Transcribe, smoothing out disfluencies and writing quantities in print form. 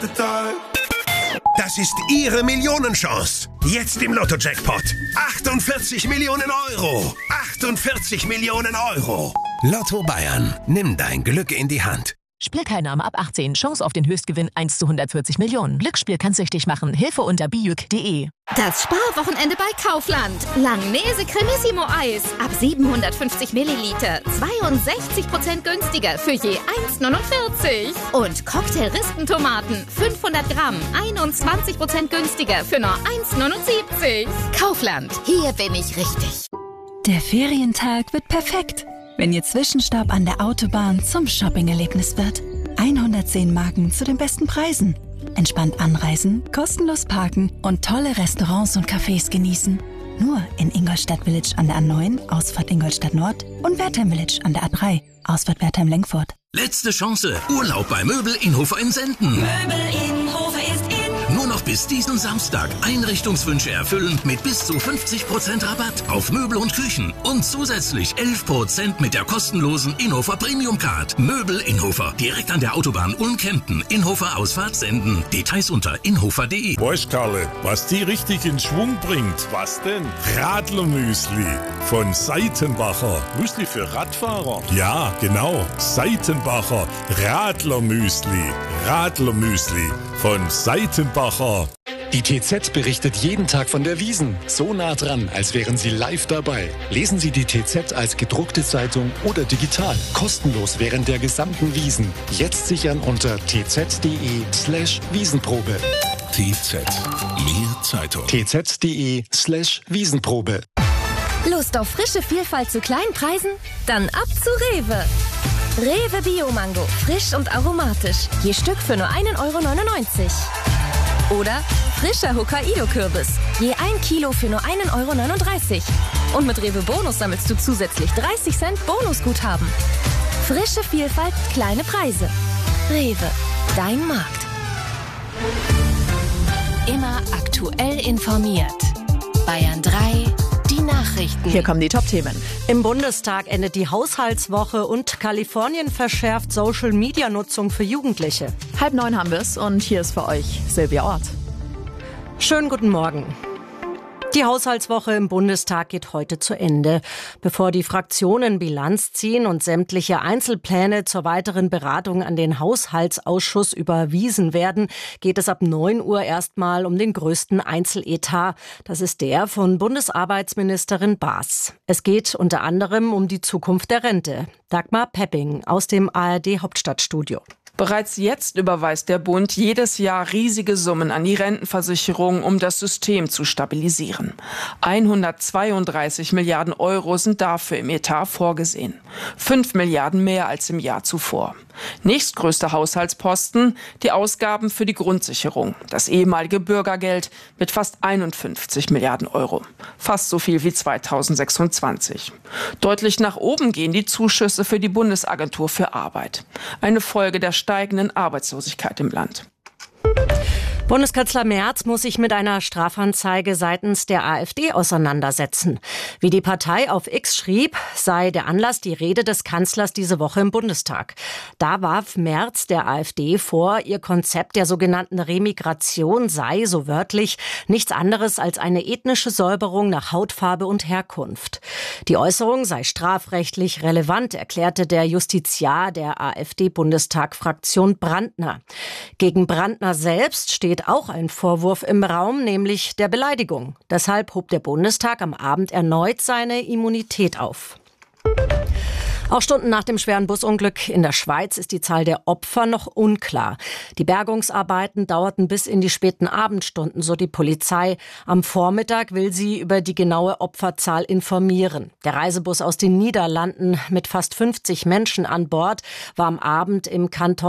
Das ist Ihre Millionenchance. Jetzt im Lotto-Jackpot. 48 Millionen Euro. 48 Millionen Euro. Lotto Bayern. Nimm dein Glück in die Hand. Spielteilnahme ab 18. Chance auf den Höchstgewinn 1 zu 140 Millionen. Glücksspiel kann süchtig machen. Hilfe unter bijuk.de. Das Sparwochenende bei Kaufland. Langnese Cremissimo Eis. Ab 750 Milliliter. 62% günstiger für je 1,49. Und Cocktail-Rispentomaten. 500 Gramm. 21% günstiger für nur 1,79. Kaufland. Hier bin ich richtig. Der Ferientag wird perfekt, wenn Ihr Zwischenstopp an der Autobahn zum Shopping-Erlebnis wird. 110 Marken zu den besten Preisen. Entspannt anreisen, kostenlos parken und tolle Restaurants und Cafés genießen. Nur in Ingolstadt Village an der A9, Ausfahrt Ingolstadt Nord und Wertheim Village an der A3, Ausfahrt Wertheim-Lenkfurt. Letzte Chance. Urlaub bei Möbel Inhofer in Senden. Möbel Inhofer ist in. Nur noch bis diesen Samstag. Einrichtungswünsche erfüllen mit bis zu 50% Rabatt auf Möbel und Küchen. Und zusätzlich 11% mit der kostenlosen Inhofer Premium Card. Möbel Inhofer. Direkt an der Autobahn Ulm-Kempten. Inhofer Ausfahrt Senden. Details unter inhofer.de. Weißt Karle, was die richtig in Schwung bringt? Was denn? Radlermüsli von Seitenbacher. Müsli für Radfahrer? Ja, genau. Seitenbacher Radlermüsli. Radlermüsli von Seitenbacher. Die TZ berichtet jeden Tag von der Wiesn. So nah dran, als wären Sie live dabei. Lesen Sie die TZ als gedruckte Zeitung oder digital. Kostenlos während der gesamten Wiesn. Jetzt sichern unter tz.de/Wiesenprobe. TZ. Mehr Zeitung. tz.de/Wiesenprobe. Lust auf frische Vielfalt zu kleinen Preisen? Dann ab zu Rewe. Rewe Bio-Mango. Frisch und aromatisch. Je Stück für nur 1,99 € Oder frischer Hokkaido-Kürbis. Je 1 Kilo für nur 1,39 € Und mit Rewe Bonus sammelst du zusätzlich 30 Cent Bonusguthaben. Frische Vielfalt, kleine Preise. Rewe, dein Markt. Immer aktuell informiert. Bayern 3, die Nachrichten. Hier kommen die Top-Themen. Im Bundestag endet die Haushaltswoche und Kalifornien verschärft Social-Media-Nutzung für Jugendliche. 8:30 haben wir es und hier ist für euch Silvia Ort. Schönen guten Morgen. Die Haushaltswoche im Bundestag geht heute zu Ende. Bevor die Fraktionen Bilanz ziehen und sämtliche Einzelpläne zur weiteren Beratung an den Haushaltsausschuss überwiesen werden, geht es ab 9 Uhr erstmal um den größten Einzeletat. Das ist der von Bundesarbeitsministerin Baas. Es geht unter anderem um die Zukunft der Rente. Dagmar Pepping aus dem ARD-Hauptstadtstudio. Bereits jetzt überweist der Bund jedes Jahr riesige Summen an die Rentenversicherung, um das System zu stabilisieren. 132 Milliarden Euro sind dafür im Etat vorgesehen. 5 Milliarden mehr als im Jahr zuvor. Nächstgrößter Haushaltsposten, die Ausgaben für die Grundsicherung, das ehemalige Bürgergeld mit fast 51 Milliarden Euro. Fast so viel wie 2026. Deutlich nach oben gehen die Zuschüsse für die Bundesagentur für Arbeit. Eine Folge der steigenden Arbeitslosigkeit im Land. Bundeskanzler Merz muss sich mit einer Strafanzeige seitens der AfD auseinandersetzen. Wie die Partei auf X schrieb, sei der Anlass die Rede des Kanzlers diese Woche im Bundestag. Da warf Merz der AfD vor, ihr Konzept der sogenannten Remigration sei, so wörtlich, nichts anderes als eine ethnische Säuberung nach Hautfarbe und Herkunft. Die Äußerung sei strafrechtlich relevant, erklärte der Justiziar der AfD-Bundestag-Fraktion Brandner. Gegen Brandner selbst steht auch ein Vorwurf im Raum, nämlich der Beleidigung. Deshalb hob der Bundestag am Abend erneut seine Immunität auf. Auch Stunden nach dem schweren Busunglück in der Schweiz ist die Zahl der Opfer noch unklar. Die Bergungsarbeiten dauerten bis in die späten Abendstunden, so die Polizei. Am Vormittag will sie über die genaue Opferzahl informieren. Der Reisebus aus den Niederlanden mit fast 50 Menschen an Bord war am Abend im Kanton